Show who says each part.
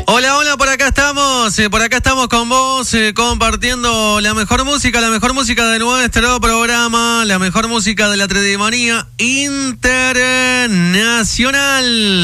Speaker 1: Hola, hola, por acá estamos con vos, compartiendo la mejor música de nuestro programa, la mejor música de la Tridimanía Internacional.